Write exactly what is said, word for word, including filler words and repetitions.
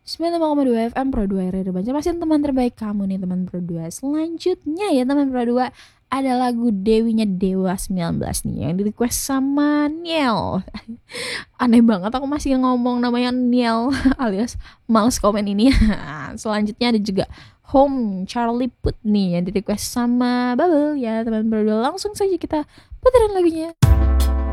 sembilan puluh lima koma dua F M Pro dua Radio Banjar. Masih teman terbaik kamu nih teman Pro dua. Selanjutnya ya teman Pro dua, ada lagu Dewinya Dewa sembilan belas nih yang di request sama Niel. Aneh banget aku masih ngomong namanya Niel alias males komen ini. Selanjutnya ada juga Home Charlie Put nih yang di request sama Bubble ya teman Pro dua. Langsung saja kita puterin lagunya.